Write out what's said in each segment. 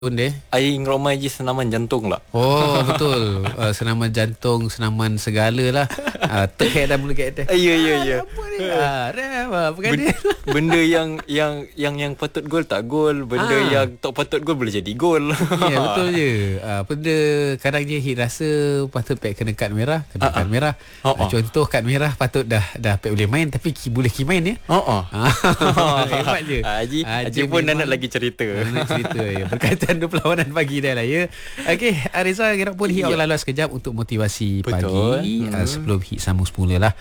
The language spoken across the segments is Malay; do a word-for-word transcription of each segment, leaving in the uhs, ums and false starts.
Deh. Air romai je senaman jantung lah. Oh betul. uh, Senaman jantung, senaman segala lah. uh, Terkait dah mula kat atas. Ya ya ya. Apa ni? Ah, Ram, apa kan Ben, dia? benda yang yang yang yang patut gol tak gol, benda Ah. yang tak patut gol boleh jadi gol. Ya betul je. uh, Benda kadang je hit rasa patut pek kena kad merah, kena kad merah. Oh, uh, oh. Contoh kad merah patut dah dah pek boleh main tapi ki, boleh ki main ya. Oh oh. Hebat je. Haji, Ah, Haji pun dah nak lagi cerita. Nak cerita ya. Berkaitan dua perlawanan pagi dah lah ya. Okey, Reza kira pun hit Ya. orang lalu sekejap untuk motivasi Betul. pagi Hmm. uh, sebelum hit sambung semula lah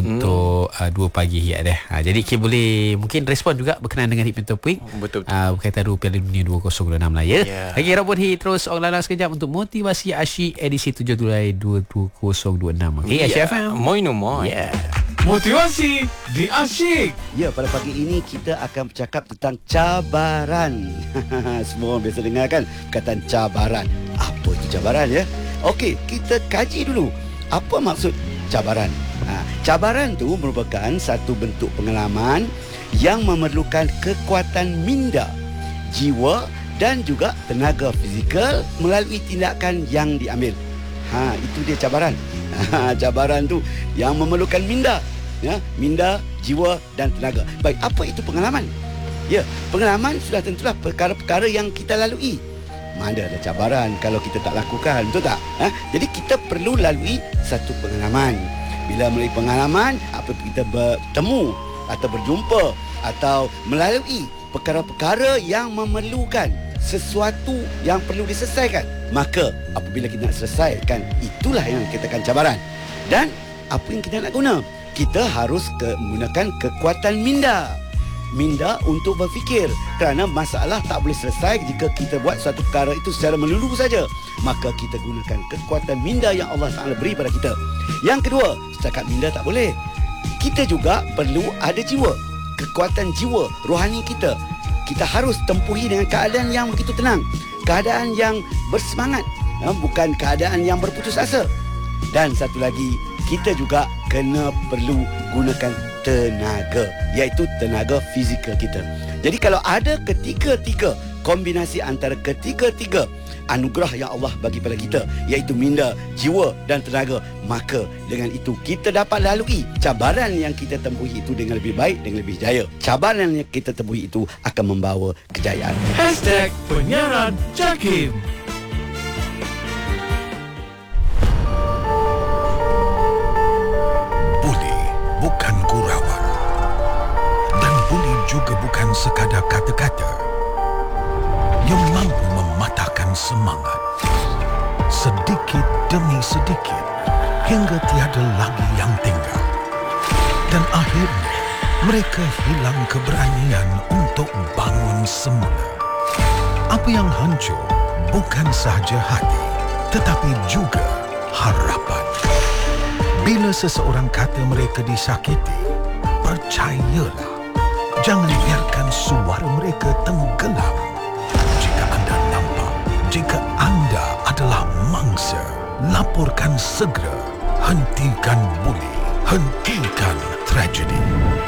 untuk uh, dua pagi hit dah. Uh, jadi kita boleh mungkin respon juga berkenaan dengan hit Pentopik. Betul, betul. Uh, berkaitan dengan Piala Dunia dua ribu dua puluh enam lah ya. Ya. Okey, Robot hit terus orang lalu sekejap untuk motivasi Asyik edisi tujuh Julai dua ribu dua puluh enam. Okey, Asyik F M. Moi no moi. Yeah. Motivasi di Asyik. Ya, pada pagi ini kita akan bercakap tentang cabaran. Semua orang biasa dengar kan perkataan cabaran. Apa itu cabaran ya? Okey, kita kaji dulu. Apa maksud cabaran? Ha, cabaran tu merupakan satu bentuk pengalaman yang memerlukan kekuatan minda, jiwa dan juga tenaga fizikal melalui tindakan yang diambil. Ha, itu dia cabaran. Ha, cabaran tu yang memerlukan minda, ya, minda, jiwa dan tenaga. Baik, apa itu pengalaman? Ya, pengalaman sudah tentulah perkara-perkara yang kita lalui. Mana ada cabaran kalau kita tak lakukan, betul tak? Ha? Jadi kita perlu lalui satu pengalaman. Bila melalui pengalaman, apa kita bertemu atau berjumpa atau melalui perkara-perkara yang memerlukan sesuatu yang perlu diselesaikan, maka apabila kita nak selesaikan, itulah yang kita katakan cabaran. Dan apa yang kita nak guna? Kita harus ke, menggunakan kekuatan minda. Minda untuk berfikir, kerana masalah tak boleh selesai jika kita buat suatu perkara itu secara melulu saja. Maka kita gunakan kekuatan minda yang Allah Taala beri pada kita. Yang kedua, setakat minda tak boleh. Kita juga perlu ada jiwa, kekuatan jiwa rohani kita. Kita harus tempuhi dengan keadaan yang begitu tenang, keadaan yang bersemangat, bukan keadaan yang berputus asa. Dan satu lagi, kita juga kena perlu gunakan tenaga, iaitu tenaga fizikal kita. Jadi kalau ada ketiga-tiga, kombinasi antara ketiga-tiga anugerah yang Allah bagi pada kita, iaitu minda, jiwa dan tenaga, maka dengan itu kita dapat lalui cabaran yang kita tempuhi itu dengan lebih baik, dengan lebih jaya. Cabaran yang kita tempuhi itu akan membawa kejayaan. Hashtag penyiaran Jakim. Buli bukan gurauan, dan buli juga bukan sekadar kata-kata yang mampu mematahkan semangat. Sedikit demi sedikit, hingga tiada lagi yang tinggal. Dan akhirnya, mereka hilang keberanian untuk bangun semula. Apa yang hancur bukan sahaja hati, tetapi juga harapan. Bila seseorang kata mereka disakiti, percayalah, jangan biarkan suara mereka tenggelam. Jika anda nampak, jika anda adalah mangsa, laporkan segera. Hentikan buli, hentikan tragedi.